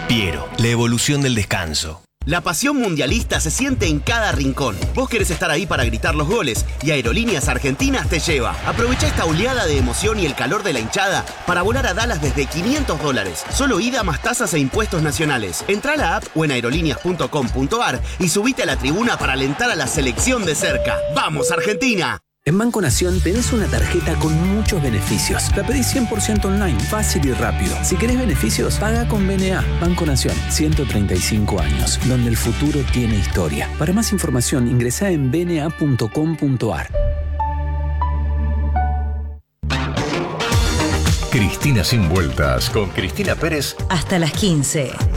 Piero, la evolución del descanso. La pasión mundialista se siente en cada rincón. Vos querés estar ahí para gritar los goles y Aerolíneas Argentinas te lleva. Aprovecha esta oleada de emoción y el calor de la hinchada para volar a Dallas desde $500. Solo ida más tasas e impuestos nacionales. Entrá a la app o en aerolíneas.com.ar y subite a la tribuna para alentar a la selección de cerca. ¡Vamos, Argentina! En Banco Nación tenés una tarjeta con muchos beneficios. La pedís 100% online, fácil y rápido. Si querés beneficios, paga con BNA. Banco Nación, 135 años, donde el futuro tiene historia. Para más información, ingresá en bna.com.ar. Cristina sin vueltas con Cristina Pérez. Hasta las 15.